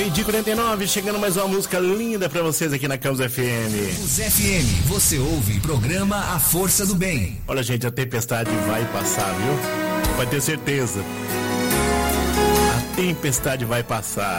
20h49, chegando mais uma música linda pra vocês aqui na Campos FM. Campos FM, você ouve programa A Força do Bem. Olha, gente, a tempestade vai passar, viu? Vai ter certeza. A tempestade vai passar.